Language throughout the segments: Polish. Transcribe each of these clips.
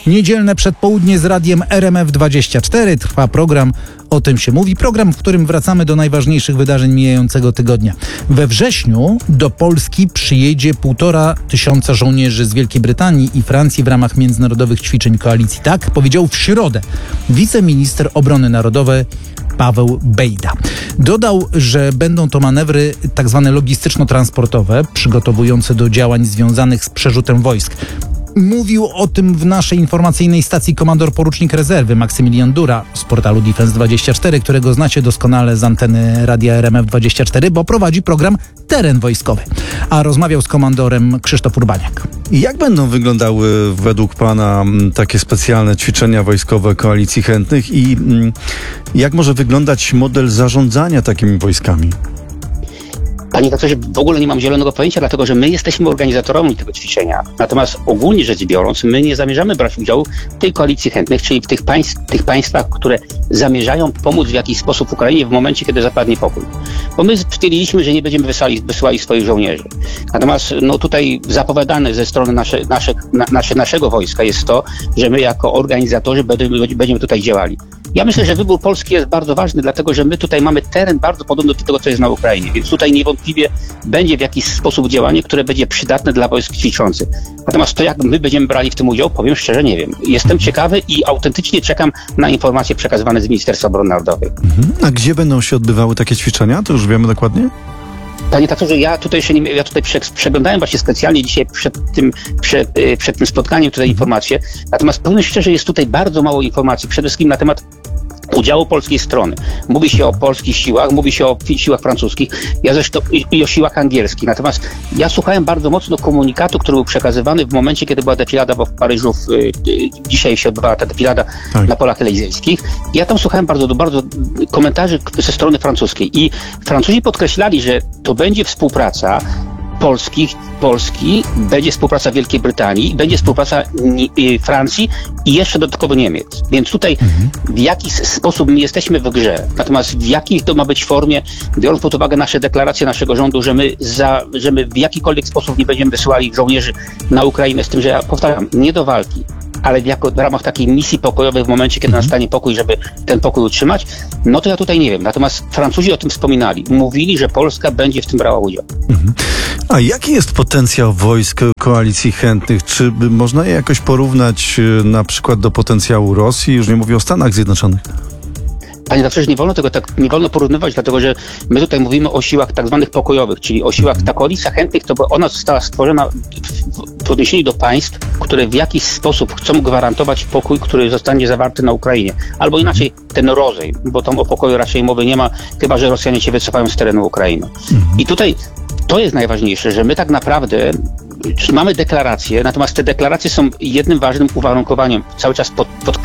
Niedzielne przedpołudnie z radiem RMF24. Trwa program O tym się mówi. Program, w którym wracamy do najważniejszych wydarzeń mijającego tygodnia. We wrześniu do Polski przyjedzie 1500 żołnierzy z Wielkiej Brytanii i Francji w ramach międzynarodowych ćwiczeń koalicji. Tak powiedział w środę wiceminister obrony narodowej Paweł Bejda. Dodał, że będą to manewry tak zwane logistyczno-transportowe, przygotowujące do działań związanych z przerzutem wojsk. Mówił o tym w naszej informacyjnej stacji komandor porucznik rezerwy Maksymilian Dura z portalu Defense24, którego znacie doskonale z anteny radia RMF24, bo prowadzi program Teren Wojskowy. A rozmawiał z komandorem Krzysztof Urbaniak. Jak będą wyglądały według pana takie specjalne ćwiczenia wojskowe koalicji chętnych i jak może wyglądać model zarządzania takimi wojskami? Panie doktorze, w ogóle nie mam zielonego pojęcia, dlatego że my jesteśmy organizatorami tego ćwiczenia. Natomiast ogólnie rzecz biorąc, my nie zamierzamy brać udziału w tej koalicji chętnych, czyli w tych państwach, które zamierzają pomóc w jakiś sposób Ukrainie w momencie, kiedy zapadnie pokój. Bo my stwierdziliśmy, że nie będziemy wysyłali swoich żołnierzy. Natomiast tutaj zapowiadane ze strony naszego wojska jest to, że my jako organizatorzy będziemy tutaj działali. Ja myślę, że wybór Polski jest bardzo ważny, dlatego że my tutaj mamy teren bardzo podobny do tego, co jest na Ukrainie, więc tutaj niewątpliwie będzie w jakiś sposób działanie, które będzie przydatne dla wojsk ćwiczących. Natomiast to, jak my będziemy brali w tym udział, powiem szczerze, nie wiem. Jestem ciekawy i autentycznie czekam na informacje przekazywane z Ministerstwa Obrony Narodowej. A gdzie będą się odbywały takie ćwiczenia? To już wiemy dokładnie? Panie doktorze, ja tutaj przeglądałem właśnie specjalnie dzisiaj przed tym spotkaniem tutaj informacje, natomiast powiem szczerze, jest tutaj bardzo mało informacji, przede wszystkim na temat udziału polskiej strony. Mówi się o polskich siłach, mówi się o siłach francuskich, ja zresztą i o siłach angielskich. Natomiast ja słuchałem bardzo mocno komunikatu, który był przekazywany w momencie, kiedy była defilada w Paryżu. Dzisiaj się odbywała ta defilada na polach elizejskich. Ja tam słuchałem bardzo komentarzy ze strony francuskiej i Francuzi podkreślali, że to będzie współpraca Polski, będzie współpraca Wielkiej Brytanii, będzie współpraca Francji i jeszcze dodatkowo Niemiec. Więc tutaj w jaki sposób my jesteśmy w grze, natomiast w jakiej to ma być formie, biorąc pod uwagę nasze deklaracje naszego rządu, że my w jakikolwiek sposób nie będziemy wysyłali żołnierzy na Ukrainę, z tym, że ja powtarzam, nie do walki, ale w ramach takiej misji pokojowej w momencie, kiedy nastanie pokój, żeby ten pokój utrzymać, no to ja tutaj nie wiem. Natomiast Francuzi o tym wspominali. Mówili, że Polska będzie w tym brała udział. A jaki jest potencjał wojsk koalicji chętnych? Czy można je jakoś porównać na przykład do potencjału Rosji? Już nie mówię o Stanach Zjednoczonych. Panie doktorze, nie wolno porównywać, dlatego że my tutaj mówimy o siłach tak zwanych pokojowych, czyli o siłach, ta koalicja chętnych, to ona została stworzona w odniesieniu do państw, które w jakiś sposób chcą gwarantować pokój, który zostanie zawarty na Ukrainie. Albo inaczej ten rozejm, bo tam o pokoju raczej mowy nie ma, chyba że Rosjanie się wycofają z terenu Ukrainy. I tutaj to jest najważniejsze, że my tak naprawdę mamy deklaracje, natomiast te deklaracje są jednym ważnym uwarunkowaniem. Cały czas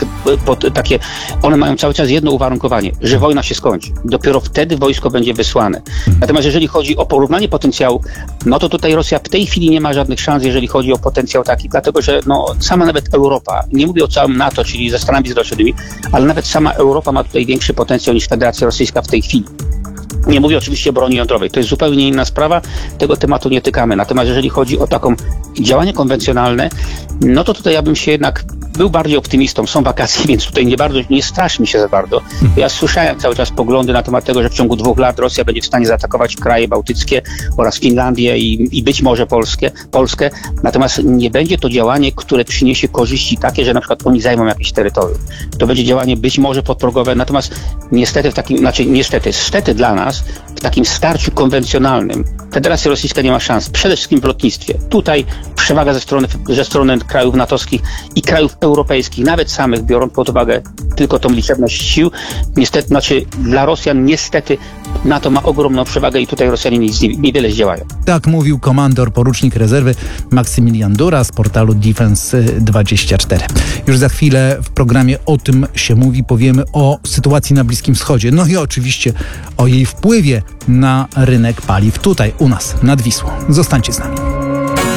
one mają cały czas jedno uwarunkowanie, że wojna się skończy. Dopiero wtedy wojsko będzie wysłane. Natomiast jeżeli chodzi o porównanie potencjału, no to tutaj Rosja w tej chwili nie ma żadnych szans, jeżeli chodzi o potencjał taki, dlatego że sama nawet Europa, nie mówię o całym NATO, czyli ze Stanami Zjednoczonymi, ale nawet sama Europa ma tutaj większy potencjał niż Federacja Rosyjska w tej chwili. Nie mówię oczywiście o broni jądrowej, to jest zupełnie inna sprawa, tego tematu nie tykamy. Natomiast jeżeli chodzi o taką działanie konwencjonalne, no to tutaj ja bym się jednak był bardziej optymistą. Są wakacje, więc tutaj nie straszmy się za bardzo. Ja słyszałem cały czas poglądy na temat tego, że w ciągu 2 lat Rosja będzie w stanie zaatakować kraje bałtyckie oraz Finlandię i być może Polskę. Natomiast nie będzie to działanie, które przyniesie korzyści takie, że na przykład oni zajmą jakieś terytorium. To będzie działanie być może podprogowe, natomiast niestety dla nas w takim starciu konwencjonalnym Federacja Rosyjska nie ma szans. Przede wszystkim w lotnictwie. Tutaj przewaga ze strony krajów natowskich i krajów europejskich, nawet samych, biorąc pod uwagę tylko tą liczebność sił, niestety, dla Rosjan niestety NATO ma ogromną przewagę i tutaj Rosjanie niewiele zdziałają. Tak mówił komandor porucznik rezerwy Maksymilian Dura z portalu Defense24. Już za chwilę w programie O tym się mówi powiemy o sytuacji na Bliskim Wschodzie. No i oczywiście o jej wpływie na rynek paliw tutaj u nas nad Wisłą. Zostańcie z nami.